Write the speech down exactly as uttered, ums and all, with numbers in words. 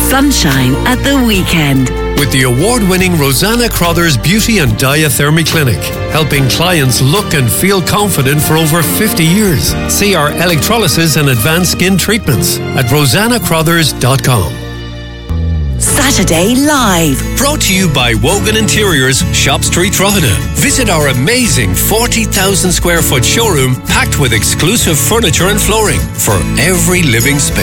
sunshine at the weekend. With the award-winning Rosanna Crothers Beauty and Diathermy Clinic, helping clients look and feel confident for over fifty years. See our electrolysis and advanced skin treatments at rosanna crothers dot com. Saturday Live. Brought to you by Wogan Interiors, Shop Street, Drogheda. Visit our amazing forty thousand square foot showroom packed with exclusive furniture and flooring for every living space.